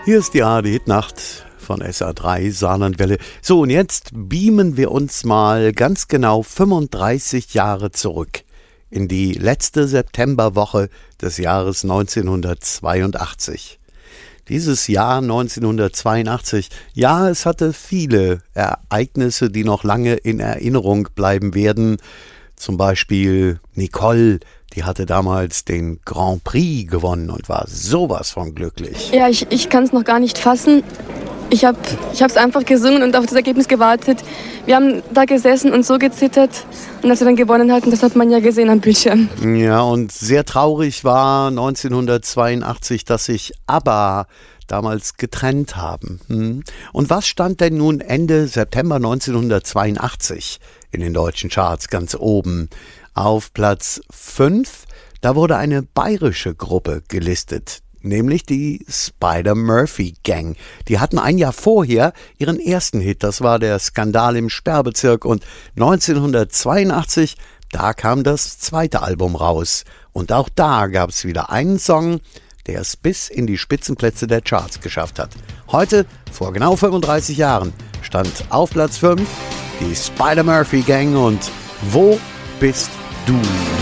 Hier ist die ARD-Hitnacht von SA3 Saarlandwelle. So, und jetzt beamen wir uns mal ganz genau 35 Jahre zurück in die letzte Septemberwoche des Jahres 1982. Dieses Jahr 1982, ja, es hatte viele Ereignisse, die noch lange in Erinnerung bleiben werden. Zum Beispiel Nicole, die hatte damals den Grand Prix gewonnen und war sowas von glücklich. Ja, ich kann es noch gar nicht fassen. Ich hab's einfach gesungen und auf das Ergebnis gewartet. Wir haben da gesessen und so gezittert. Und als wir dann gewonnen hatten, das hat man ja gesehen am Bildschirm. Ja, und sehr traurig war 1982, dass sich ABBA damals getrennt haben. Und was stand denn nun Ende September 1982 in den deutschen Charts ganz oben? Auf Platz 5, da wurde eine bayerische Gruppe gelistet, nämlich die Spider-Murphy-Gang. Die hatten ein Jahr vorher ihren ersten Hit, das war der Skandal im Sperrbezirk, und 1982, da kam das zweite Album raus. Und auch da gab es wieder einen Song, der es bis in die Spitzenplätze der Charts geschafft hat. Heute, vor genau 35 Jahren, stand auf Platz 5 die Spider-Murphy-Gang und Wo bist du?